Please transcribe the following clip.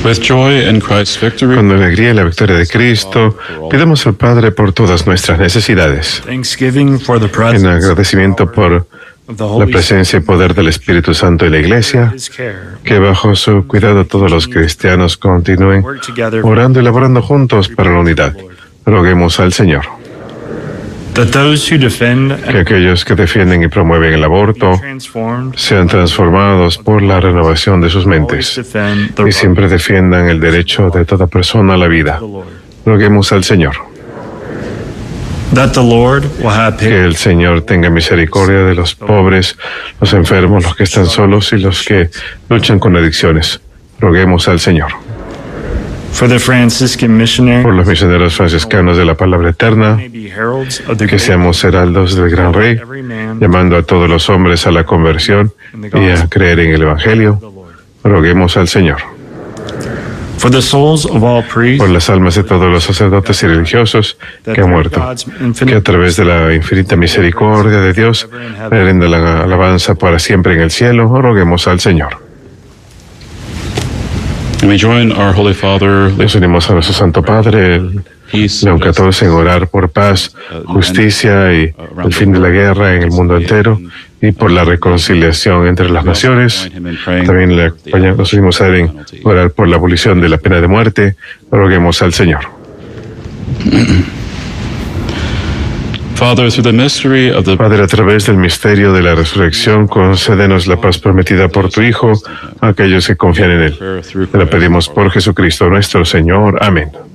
Con alegría en la victoria de Cristo, pidamos al Padre por todas nuestras necesidades. En agradecimiento por la presencia y poder del Espíritu Santo en la Iglesia, que bajo su cuidado todos los cristianos continúen orando y laborando juntos para la unidad. Roguemos al Señor. Que aquellos que defienden y promueven el aborto sean transformados por la renovación de sus mentes y siempre defiendan el derecho de toda persona a la vida. Roguemos al Señor. Que el Señor tenga misericordia de los pobres, los enfermos, los que están solos y los que luchan con adicciones. Roguemos al Señor. Por los misioneros franciscanos de la palabra eterna, que seamos heraldos del gran Rey, llamando a todos los hombres a la conversión y a creer en el Evangelio. Roguemos al Señor. Por las almas de todos los sacerdotes y religiosos que han muerto, que a través de la infinita misericordia de Dios le rinda la alabanza para siempre en el cielo. Roguemos al Señor. Nos unimos a nuestro Santo Padre, León XIV, en orar por paz, justicia y el fin de la guerra en el mundo entero y por la reconciliación entre las naciones. También nos unimos a él en orar por la abolición de la pena de muerte. Roguemos al Señor. Padre, a través del misterio de la resurrección, concédenos la paz prometida por tu Hijo a aquellos que confían en Él. Te la pedimos por Jesucristo nuestro Señor. Amén.